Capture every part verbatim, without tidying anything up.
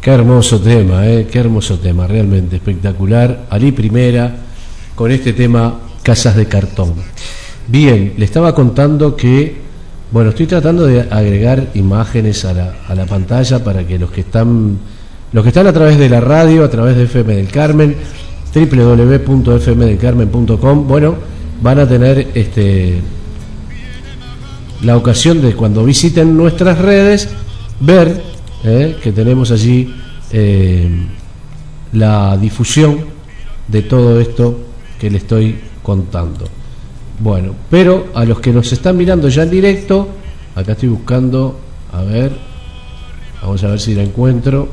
Qué hermoso tema, eh, qué hermoso tema, realmente espectacular. Ali Primera con este tema Casas de Cartón. Bien, le estaba contando que, bueno, estoy tratando de agregar imágenes a la, a la pantalla para que los que están los que están a través de la radio, a través de F M del Carmen, doble u doble u doble u punto f m del carmen punto com, bueno, van a tener este la ocasión de, cuando visiten nuestras redes, ver Eh, que tenemos allí eh, la difusión de todo esto que le estoy contando. Bueno, pero a los que nos están mirando ya en directo, acá estoy buscando, a ver, vamos a ver si la encuentro.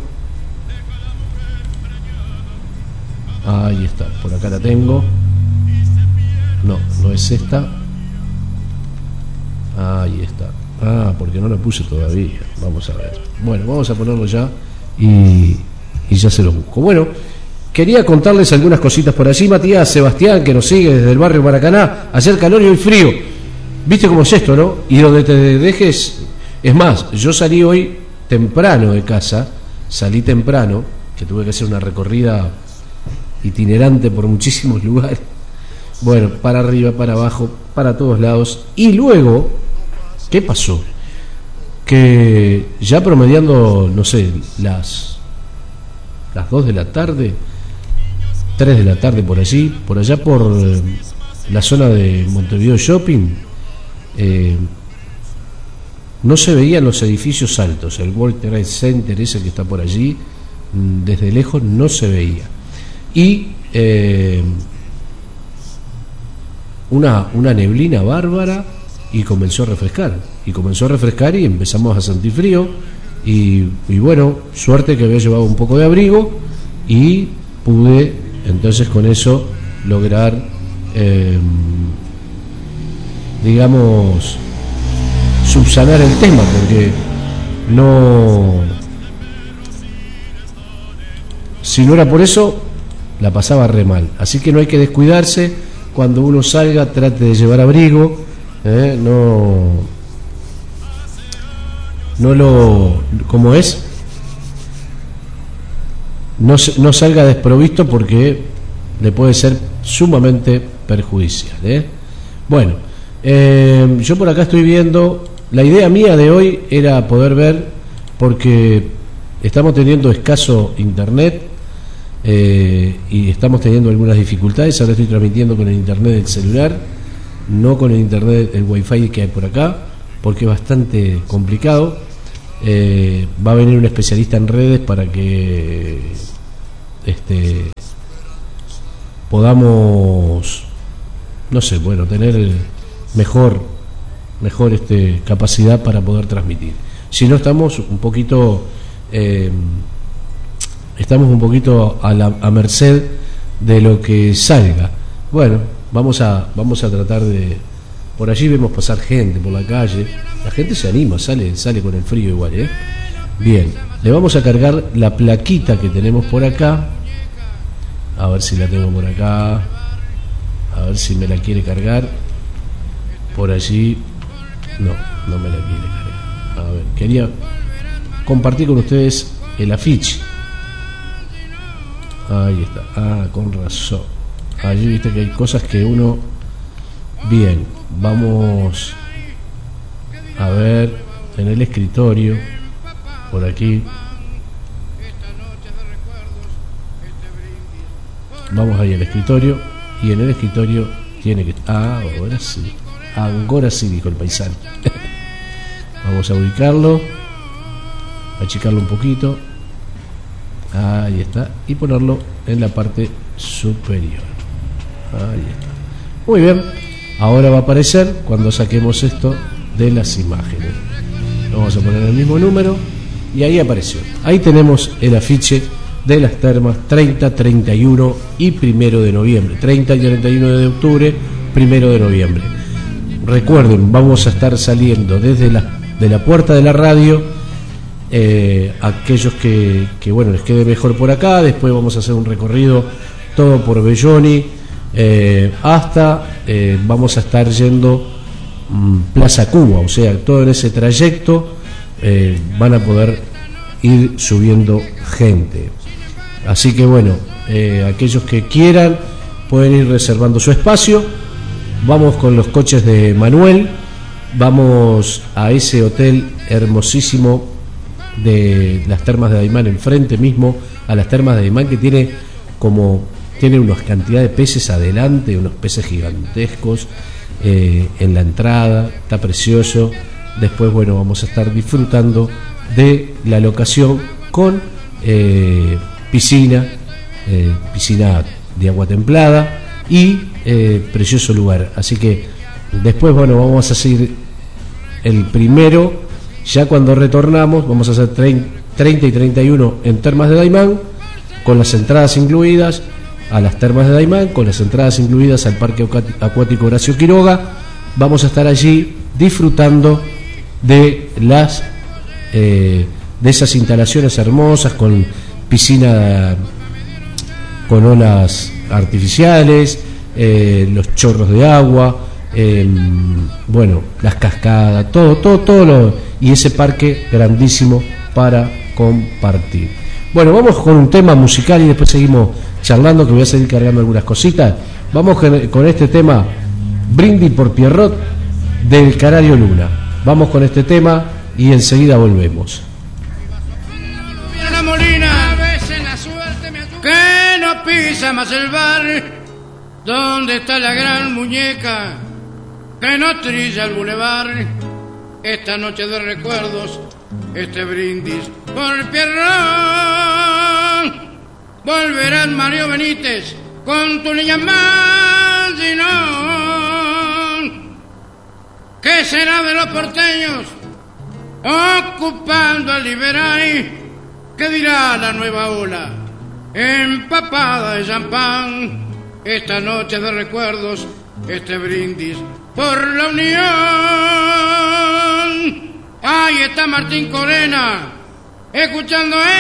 Ahí está, por acá la tengo. No, no es esta. Ahí está. Ah, porque no la puse todavía. Vamos a ver. Bueno, vamos a ponerlo ya y, y ya se lo busco. Bueno, quería contarles algunas cositas por allí. Matías Sebastián, que nos sigue desde el barrio Maracaná. Ayer calor y hoy frío. ¿Viste cómo es esto, no? Y donde te dejes... Es más, yo salí hoy temprano de casa. Salí temprano, que tuve que hacer una recorrida itinerante por muchísimos lugares. Bueno, para arriba, para abajo, para todos lados. Y luego... ¿qué pasó? Que ya promediando, no sé, las las dos de la tarde, tres de la tarde por allí, por allá por eh, la zona de Montevideo Shopping, eh, no se veían los edificios altos, el World Trade Center ese que está por allí, desde lejos no se veía. Y eh, una, una neblina bárbara. Y comenzó a refrescar, y comenzó a refrescar y empezamos a sentir frío, y, y bueno, suerte que había llevado un poco de abrigo, y pude entonces con eso lograr, eh, digamos, subsanar el tema, porque no, si no era por eso, la pasaba re mal. Así que no hay que descuidarse, cuando uno salga trate de llevar abrigo. Eh, no no lo como es no, no salga desprovisto, porque le puede ser sumamente perjudicial, ¿eh? Bueno, eh, yo por acá estoy viendo, la idea mía de hoy era poder ver, porque estamos teniendo escaso internet, eh, y estamos teniendo algunas dificultades. Ahora estoy transmitiendo con el internet del celular, no con el internet, el wifi que hay por acá, porque es bastante complicado. Eh, va a venir un especialista en redes para que este podamos, no sé, bueno, tener mejor mejor este capacidad para poder transmitir. Si no, estamos un poquito eh, estamos un poquito a la a merced de lo que salga. Bueno, Vamos a, vamos a tratar de... Por allí vemos pasar gente por la calle. La gente se anima, sale, sale con el frío igual, ¿eh? Bien, le vamos a cargar la plaquita que tenemos por acá. A ver si la tengo por acá. A ver si me la quiere cargar. Por allí... No, no me la quiere cargar. A ver, quería compartir con ustedes el afiche. Ahí está. Ah, con razón. Allí viste que hay cosas que uno... Bien, vamos a ver en el escritorio, por aquí. Vamos ahí al escritorio, y en el escritorio tiene que... Ah, ahora sí. Ahora sí, dijo el paisano. Vamos a ubicarlo, achicarlo un poquito. Ahí está. Y ponerlo en la parte superior. Ahí está. Muy bien. Ahora va a aparecer cuando saquemos esto de las imágenes. Vamos a poner el mismo número y ahí apareció. Ahí tenemos el afiche de las termas treinta, treinta y uno y primero de noviembre. treinta y treinta y uno de octubre, primero de noviembre. Recuerden, vamos a estar saliendo desde la, de la puerta de la radio. Eh, aquellos que, que bueno, les quede mejor por acá. Después vamos a hacer un recorrido todo por Belloni. Eh, hasta eh, vamos a estar yendo um, Plaza Cuba, o sea, todo en ese trayecto eh, van a poder ir subiendo gente. Así que bueno, eh, aquellos que quieran pueden ir reservando su espacio. Vamos con los coches de Manuel, vamos a ese hotel hermosísimo de las Termas de Daymán, enfrente mismo a las Termas de Daymán, que tiene como tiene unas cantidades de peces adelante, unos peces gigantescos eh, en la entrada, está precioso. Después, bueno, vamos a estar disfrutando de la locación con eh, piscina, eh, piscina de agua templada y eh, precioso lugar. Así que después, bueno, vamos a seguir el primero, ya cuando retornamos, vamos a hacer treinta y treinta y uno en Termas de Daymán, con las entradas incluidas a las Termas de Daymán, con las entradas incluidas al Parque Acuático Horacio Quiroga. Vamos a estar allí disfrutando de las eh, de esas instalaciones hermosas, con piscina con olas artificiales, eh, los chorros de agua, eh, bueno, las cascadas, todo, todo, todo lo, y ese parque grandísimo para compartir. Bueno, vamos con un tema musical y después seguimos charlando, que voy a seguir cargando algunas cositas. Vamos con este tema, Brindis por Pierrot, del Canario Luna. Vamos con este tema y enseguida volvemos. La Molina, a veces la suerte me que no pisa más el bar, donde está la gran muñeca que no trilla el bulevar. Esta noche de recuerdos, este brindis por Pierrot. Volverán Mario Benítez con tu niña Maginón. ¿Qué será de los porteños ocupando el Liberay? ¿Qué dirá la nueva ola empapada de champán? Esta noche de recuerdos, este brindis por la unión. Ahí está Martín Corena escuchando